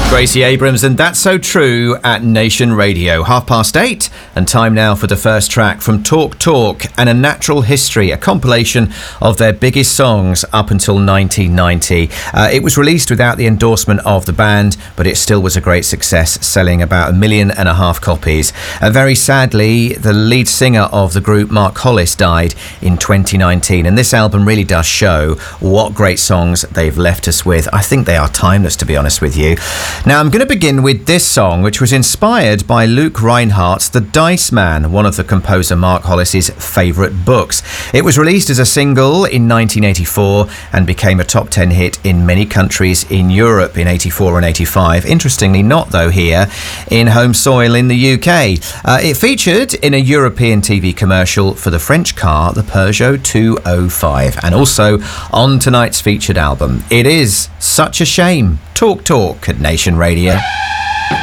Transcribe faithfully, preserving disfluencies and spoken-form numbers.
Gracie Abrams and That's So True at Nation Radio. Half past eight, and time now for the first track from Talk Talk and A Natural History, a compilation of their biggest songs up until nineteen ninety. Uh, it was released without the endorsement of the band, but it still was a great success, selling about a million and a half copies. Uh, very sadly, the lead singer of the group, Mark Hollis, died in twenty nineteen, and this album really does show what great songs they've left us with. I think they are timeless, to be honest with you. Now, I'm going to begin with this song, which was inspired by Luke Reinhardt's The Dice Man, one of the composer Mark Hollis's favourite books. It was released as a single in nineteen eighty-four and became a top ten hit in many countries in Europe in eighty-four and eighty-five. Interestingly not, though, here in home soil in the U K. Uh, it featured in a European T V commercial for the French car, the Peugeot two oh five, and also on tonight's featured album. It is Such a Shame. Talk Talk at Nation Radio.